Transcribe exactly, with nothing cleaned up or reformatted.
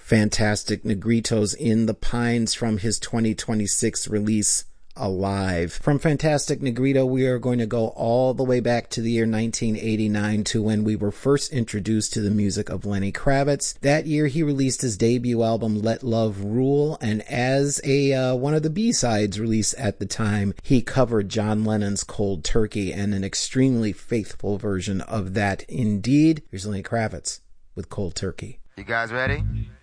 Fantastic Negritos in the Pines from his twenty twenty-six release, Alive. From Fantastic Negrito, we are going to go all the way back to the year nineteen eighty-nine to when we were first introduced to the music of Lenny Kravitz. That year, he released his debut album, Let Love Rule, and as a uh, one of the B-sides released at the time, he covered John Lennon's Cold Turkey, and an extremely faithful version of that indeed. Here's Lenny Kravitz with Cold Turkey. You guys ready?